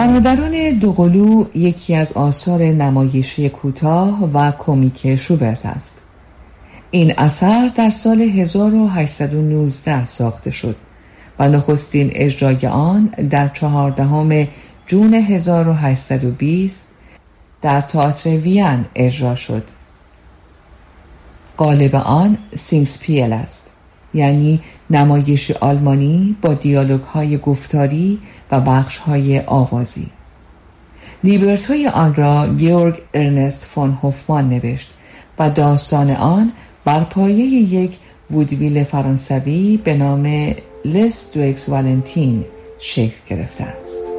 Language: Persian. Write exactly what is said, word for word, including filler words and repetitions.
برادران دوقلو یکی از آثار نمایشی کوتاه و کمیک شوبرت است. این اثر در سال هزار و هشتصد و نوزده ساخته شد و نخستین اجرای آن در چهاردهم جون هزار و هشتصد و بیست در تئاتر وین اجرا شد. قالب آن سینگسپیل است، یعنی نمایش آلمانی با دیالوگ های گفتاری و بخش های آوازی. لیبرتوی آن را گیورگ ارنست فون هوفمان نوشت و داستان آن بر پایه یک وودویل فرانسوی به نام لس دو اکس والنتین شکل گرفته است.